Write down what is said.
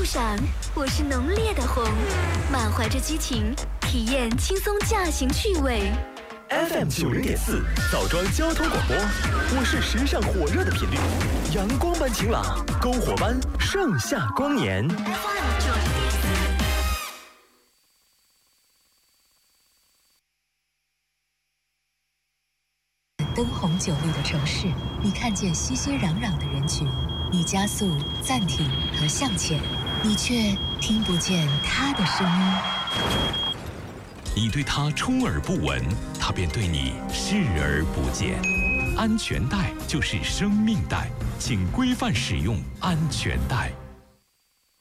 上，我是浓烈的红，满怀着激情，体验轻松驾行趣味。 FM 90.4枣庄交通广播，我是时尚火热的频率，阳光般晴朗，篝火般盛夏光年。 灯红酒绿的城市，你看见熙熙攘攘的人群，你加速、暂停和向前，你却听不见他的声音。 你对他充耳不闻，他便对你视而不见。安全带就是生命带，请规范使用安全带。